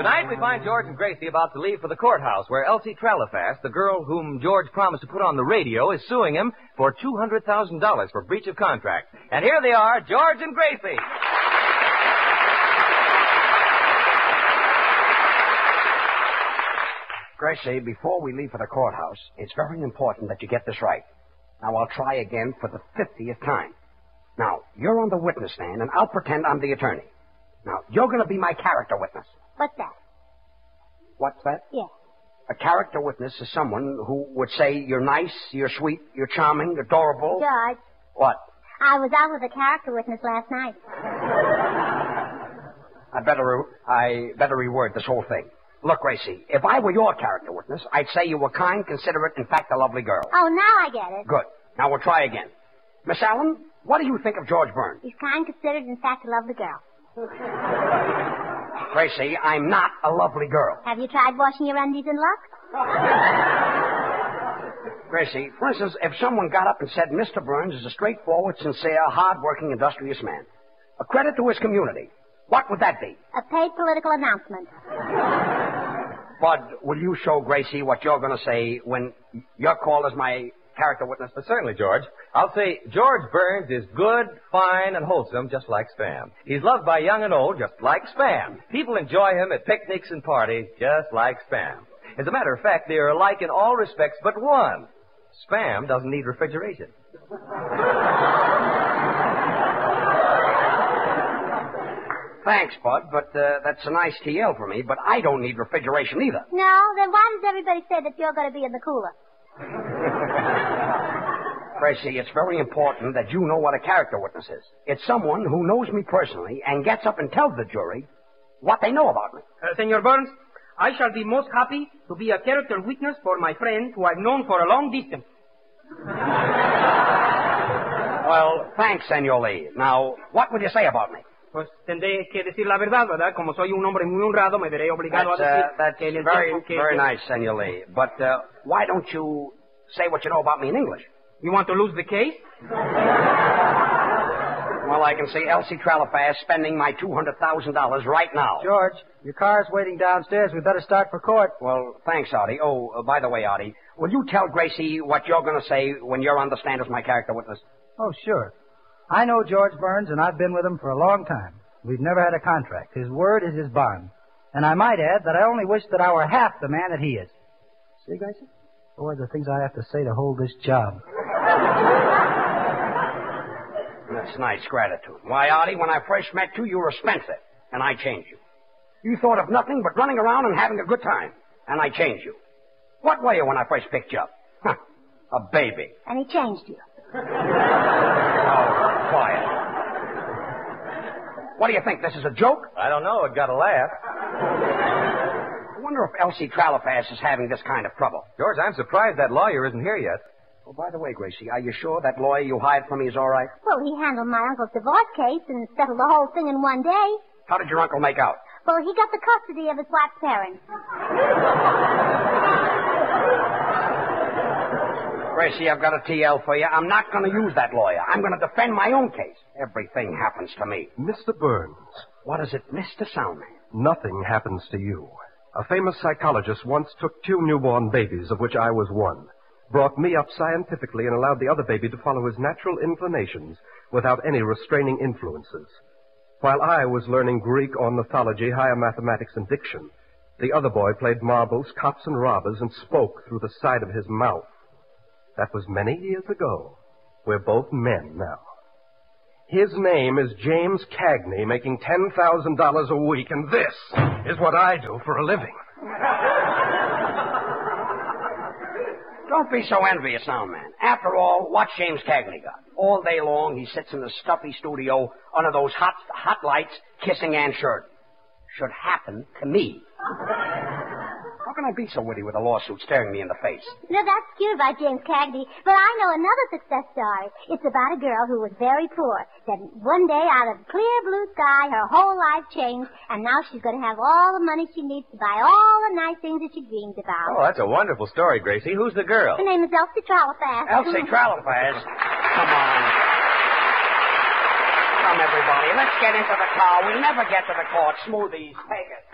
Tonight we find George and Gracie about to leave for the courthouse where Elsie Tralafast, the girl whom George promised to put on the radio, is suing him for $200,000 for breach of contract. And here they are, George and Gracie. Gracie, before we leave for the courthouse, it's very important that you get this right. Now, I'll try again for the 50th time. Now, you're on the witness stand, and I'll pretend I'm the attorney. Now, you're going to be my character witness. What's that? What's that? Yes. A character witness is someone who would say you're nice, you're sweet, you're charming, adorable. George. What? I was out with a character witness last night. I better reword this whole thing. Look, Gracie, if I were your character witness, I'd say you were kind, considerate, in fact, a lovely girl. Oh, now I get it. Good. Now we'll try again. Miss Allen, what do you think of George Burns? He's kind, considerate, in fact, a lovely girl. Gracie, I'm not a lovely girl. Have you tried washing your undies in Lux? Gracie, for instance, if someone got up and said Mr. Burns is a straightforward, sincere, hard-working, industrious man, a credit to his community, what would that be? A paid political announcement. Bud, will you show Gracie what you're going to say when you're called as my character witness? Certainly, George. I'll say George Burns is good, fine, and wholesome, just like Spam. He's loved by young and old, just like Spam. People enjoy him at picnics and parties, just like Spam. As a matter of fact, they are alike in all respects but one. Spam doesn't need refrigeration. Thanks, Bud, but that's a nice TL for me, but I don't need refrigeration either. No? Then why does everybody say that you're going to be in the cooler? Gracie, it's very important that you know what a character witness is. It's someone who knows me personally and gets up and tells the jury what they know about me. Senor Burns, I shall be most happy to be a character witness for my friend who I've known for a long distance. Well, thanks, Senor Lee. Now, what would you say about me? Pues tendré que decir la verdad, ¿verdad? Como soy un hombre muy honrado, me veré obligado a decir that's que el very, tiempo que... very nice, Senor Lee. But why don't you say what you know about me in English? You want to lose the case? Well, I can see Elsie Tralafast spending my $200,000 right now. George, your car's waiting downstairs. We better start for court. Well, thanks, Artie. Oh, by the way, Artie, will you tell Gracie what you're going to say when you're on the stand as my character witness? Oh, sure. I know George Burns, and I've been with him for a long time. We've never had a contract. His word is his bond. And I might add that I only wish that I were half the man that he is. See, Gracie? Boy, the things I have to say to hold this job. That's nice gratitude. Why, Artie, when I first met you, you were Spencer, and I changed you. You thought of nothing but running around and having a good time, and I changed you. What were you when I first picked you up? Huh, a baby. And he changed you. Oh, quiet. What do you think? This is a joke? I don't know. It got a laugh. I wonder if Elsie Tralafast is having this kind of trouble. George, I'm surprised that lawyer isn't here yet. Oh, by the way, Gracie, are you sure that lawyer you hired for me is all right? Well, he handled my uncle's divorce case and settled the whole thing in one day. How did your uncle make out? Well, he got the custody of his wife's parents. Gracie, I've got a TL for you. I'm not going to use that lawyer. I'm going to defend my own case. Everything happens to me. Mr. Burns. What is it, Mr. Soundman? Nothing happens to you. A famous psychologist once took 2 newborn babies, of which I was one, brought me up scientifically, and allowed the other baby to follow his natural inclinations without any restraining influences. While I was learning Greek, ornithology, higher mathematics, and diction, the other boy played marbles, cops, and robbers, and spoke through the side of his mouth. That was many years ago. We're both men now. His name is James Cagney, making $10,000 a week, and this is what I do for a living. Don't be so envious now, man. After all, what's James Cagney got? All day long, he sits in the stuffy studio under those hot lights, kissing Ann Sheridan. Should happen to me. How can I be so witty with a lawsuit staring me in the face? No, that's cute about James Cagney, but I know another success story. It's about a girl who was very poor. Then one day, out of clear blue sky, her whole life changed, and now she's going to have all the money she needs to buy all the nice things that she dreamed about. Oh, that's a wonderful story, Gracie. Who's the girl? Her name is Elsie Tralafast. Elsie Tralafast? Come on. Come, everybody. Let's get into the car. We'll never get to the court. Smoothies, take it.